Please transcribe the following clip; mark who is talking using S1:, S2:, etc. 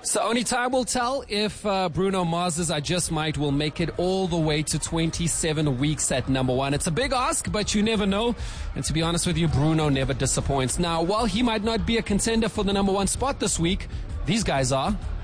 S1: So only time will tell if Bruno Mars's I Just Might will make it all the way to 27 weeks at number one. It's a big ask, but you never know. And to be honest with you, Bruno never disappoints. Now, while he might not be a contender for the number one spot this week, these guys are.